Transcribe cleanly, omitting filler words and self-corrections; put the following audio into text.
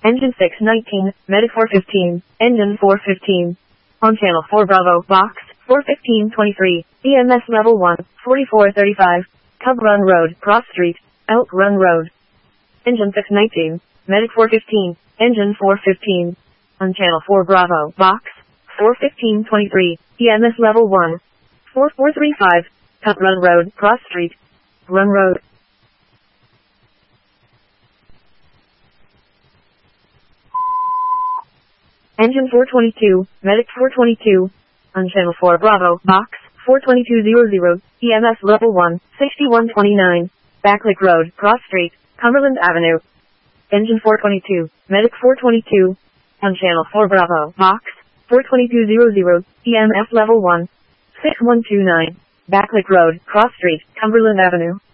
Engine 619, Medic 415, Engine 415. On Channel 4 Bravo, Box 41523, EMS Level 1, 4435, Cub Run Road, Cross Street, Elk Run Road. Engine 619, Medic 415, Engine 415. On Channel 4 Bravo, Box 41523, EMS Level 1, 4435, Cub Run Road, Cross Street, Run Road. Engine 422, Medic 422. On Channel 4 Bravo, Box 42200, EMS Level 1, 6129, Backlick Road, Cross Street, Cumberland Avenue. Engine 422, Medic 422. On Channel 4 Bravo, Box 42200, EMS Level 1, 6129, Backlick Road, Cross Street, Cumberland Avenue.